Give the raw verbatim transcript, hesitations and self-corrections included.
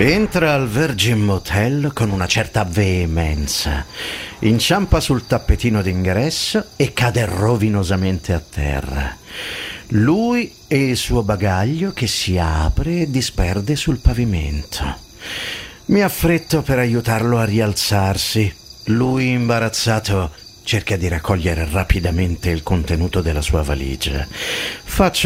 Entra al Virgin Motel con una certa veemenza, inciampa sul tappetino d'ingresso e cade rovinosamente a terra. Lui e il suo bagaglio che si apre e disperde sul pavimento. Mi affretto per aiutarlo a rialzarsi. Lui, imbarazzato, cerca di raccogliere rapidamente il contenuto della sua valigia. Faccio